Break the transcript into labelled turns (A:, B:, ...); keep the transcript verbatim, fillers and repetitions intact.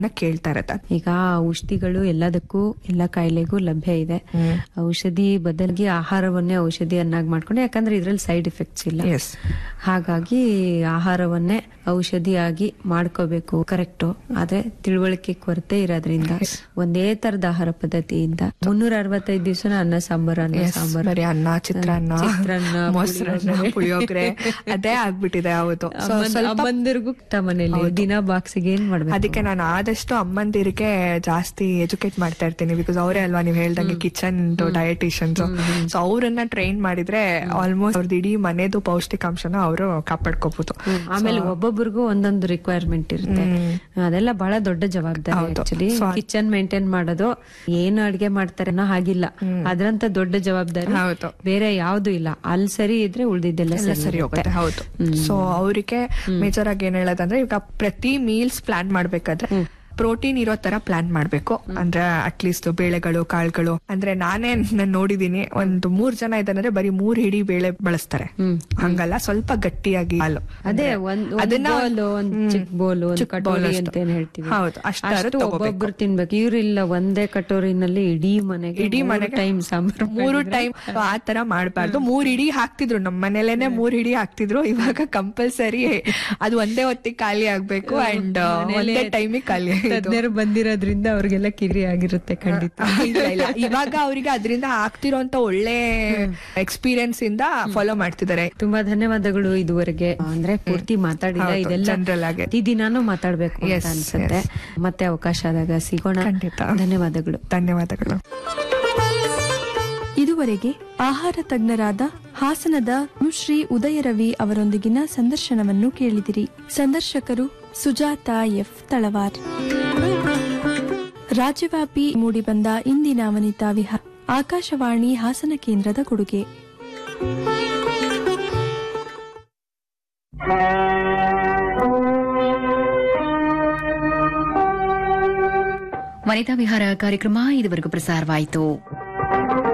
A: ಕೇಳ್ತಾ ಇರತ್ತೆ.
B: ಈಗ ಔಷಧಿಗಳು ಎಲ್ಲದಕ್ಕೂ ಎಲ್ಲ ಕಾಯಿಲೆಗೂ ಲಭ್ಯ ಇದೆ. ಔಷಧಿ ಬದಲಿಗೆ ಆಹಾರವನ್ನೇ ಔಷಧಿಯನ್ನಾಗಿ ಮಾಡ್ಕೊಂಡು, ಯಾಕಂದ್ರೆ ಇದ್ರಲ್ಲಿ ಸೈಡ್ ಎಫೆಕ್ಟ್ಸ್ ಇಲ್ಲ. ಹಾಗಾಗಿ ಆಹಾರವನ್ನೇ ಔಷಧಿಯಾಗಿ ಮಾಡ್ಕೋಬೇಕು. ಕರೆಕ್ಟು. ಆದ್ರೆ ತಿಳುವಳಿಕೆ ಕೊರತೆ ಇರೋದ್ರಿಂದ ಒಂದೇ ತರದ ಆಹಾರ ಪದ್ಧತಿಯಿಂದ ಮುನ್ನೂರ ಅರವತ್ತೈದು ದಿವಸ ಅನ್ನ ಸಾಂಬಾರ್ ಅನ್ನ ಸಾಂಬಾರ್
A: ಬರೀ ಅನ್ನ, ಚಿತ್ರಾನ್ನ,
B: ಚಿತ್ರಾನ್ನ,
A: ಮೊಸರನ್ನ, ಪುಳಿಯೋಗರೆ ಅದೇ ಆಗ್ಬಿಟ್ಟಿದೆ. ಹೌದು.
B: ಅಮ್ಮಂದಿರ್ಗೂ ಮನೇಲಿ ದಿನ ಬಾಕ್ಸಿಗೆ ಏನ್ ಮಾಡ್ಬೇಕು.
A: ಅದಕ್ಕೆ ನಾನು ಆದಷ್ಟು ಅಮ್ಮಂದಿರಿಗೆ ಜಾಸ್ತಿ ಎಜುಕೇಟ್ ಮಾಡ್ತಾ ಇರ್ತೀನಿ. ಬಿಕಾಸ್ ಅವರೇ ಅಲ್ವಾ ನೀವ್ ಹೇಳ್ದಂಗೆ ಕಿಚನ್ ಡಯಟಿಷಿಯನ್ಸ್. ಸೊ ಅವ್ರನ್ನ ಟ್ರೈನ್ ಮಾಡಿದ್ರೆ ಆಲ್ಮೋಸ್ಟ್ ಅವ್ರದ್ದು ಇಡೀ ಮನೆದು ಪೌಷ್ಟಿಕಾಂಶನ ಅವರು ಕಾಪಾಡ್ಕೋಬಹುದು.
B: ಆಮೇಲೆ ಒಬ್ಬೊಬ್ಬರಿಗೂ ಒಂದೊಂದು ರಿಕ್ವೈರ್ಮೆಂಟ್ ಇರುತ್ತೆ. ಅದೆಲ್ಲ ಬಹಳ ದೊಡ್ಡ ಜವಾಬ್ದಾರಿ. ಆಕ್ಚುಲಿ ಕಿಚನ್ ಮೇಂಟೈನ್ ಮಾಡೋದು, ಏನು ಅಡ್ಗೆ ಮಾಡ್ತಾರೆ ಅನ್ನೋ ಹಾಗಿಲ್ಲ, ಅದ್ರಂತ ದೊಡ್ಡ ಜವಾಬ್ದಾರಿ ಬೇರೆ ಯಾವ್ದು ಇಲ್ಲ. ಅಲ್ಲಿ ಸರಿ ಇದ್ರೆ ಉಳ್ದಿದ್ದೆಲ್ಲ
A: ಸರಿ ಹೋಗುತ್ತೆ. ಹೌದು. ಸೊ ಅವ್ರಿಗೆ ಮೇಜರ್ ಆಗಿ ಏನ್ ಹೇಳೋದಂದ್ರೆ, ಈಗ ಪ್ರತಿ ಮೀಲ್ಸ್ ಪ್ಲಾನ್ ಮಾಡ್ಬೇಕಾದ್ರೆ ಪ್ರೋಟೀನ್ ಇರೋ ತರ ಪ್ಲಾನ್ ಮಾಡ್ಬೇಕು. ಅಂದ್ರೆ ಅಟ್ಲೀಸ್ಟ್ ಬೇಳೆಗಳು, ಕಾಳುಗಳು. ಅಂದ್ರೆ ನಾನೇ ನೋಡಿದೀನಿ, ಒಂದು ಮೂರ್ ಜನ ಇದಾರೆ ಬರೀ ಮೂರ್ ಹಿಡಿ ಬೇಳೆ ಬಳಸ್ತಾರೆ. ಹಂಗಲ್ಲ, ಸ್ವಲ್ಪ ಗಟ್ಟಿಯಾಗಿ ಹಾಲು.
B: ಅದೇ ಅದನ್ನ ಬೋಲು ಅಂತ ಏನ್ ಹೇಳ್ತೀವಿ.
A: ಹೌದು, ಅಷ್ಟು
B: ಒಬ್ಬೊಬ್ರು ತಿನ್ಬೇಕು. ಇವ್ರಿಲ್ಲ, ಒಂದೇ ಕಟೋರಿನಲ್ಲಿ ಇಡೀ ಮನೆಗೆ
A: ಇಡೀ ಮನೆಗೆ
B: ಟೈಮ್ ಸಾಂಬಾರ್,
A: ಮೂರು ಟೈಮ್ ಆ ತರ ಮಾಡ್ಬಾರ್ದು. ಮೂರ್ ಹಿಡಿ ಹಾಕ್ತಿದ್ರು, ನಮ್ ಮನೇಲೇನೆ ಮೂರ್ ಹಿಡಿ ಹಾಕ್ತಿದ್ರು. ಇವಾಗ ಕಂಪಲ್ಸರಿ ಅದು ಒಂದೇ ಹೊತ್ತಿಗೆ ಖಾಲಿ ಆಗ್ಬೇಕು ಅಂಡ್ ಒಂದೇ ಟೈಮಿಗೆ ಖಾಲಿ.
B: ತಜ್ಞರು ಬಂದಿರೋದ್ರಿಂದ ಅವ್ರಿಗೆಲ್ಲ ಕಿರಿ ಆಗಿರುತ್ತೆ ಖಂಡಿತ.
A: ಇಲ್ಲ, ಇವಾಗ ಅವರಿಗೆ ಅದರಿಂದ ಆಗ್ತಿರೋಂತ ಒಳ್ಳೆ ಎಕ್ಸ್ಪೀರಿಯನ್ಸ್ ಇಂದ ಫಾಲೋ ಮಾಡ್ತಿದ್ದಾರೆ.
B: ತುಂಬಾ ಧನ್ಯವಾದಗಳು. ಇದುವರೆಗೆ ಅಂದ್ರೆ ಪೂರ್ತಿ ಮಾತಾಡಿಲ್ಲ, ಇದೆಲ್ಲ
A: ಜನರಲ್ ಆಗಿ
B: ಪ್ರತಿದಿನಾನು ಮಾತಾಡ್ಬೇಕು ಅಂತ ಅನ್ಸುತ್ತೆ. ಮತ್ತೆ ಅವಕಾಶ ಆದಾಗ ಸಿಗೋಣ. ಧನ್ಯವಾದಗಳು.
A: ಧನ್ಯವಾದಗಳು.
C: ಇದುವರೆಗೆ ಆಹಾರ ತಜ್ಞರಾದ ಹಾಸನದ ಶ್ರೀ ಉದಯರವಿ ಅವರೊಂದಿಗಿನ ಸಂದರ್ಶನವನ್ನು ಕೇಳಿದಿರಿ. ಸಂದರ್ಶಕರು ಸುಜಾತಾ ಎಫ್ ತಳವಾರ್. ರಾಜ್ಯವ್ಯಾಪಿ ಮೂಡಿಬಂದ ಇಂದಿನ ವನಿತಾ ವಿಹಾರ ಆಕಾಶವಾಣಿ ಹಾಸನ ಕೇಂದ್ರದ ಕೊಡುಗೆ.
D: ವನಿತಾ ವಿಹಾರ ಕಾರ್ಯಕ್ರಮ ಇದುವರೆಗೂ ಪ್ರಸಾರವಾಯಿತು.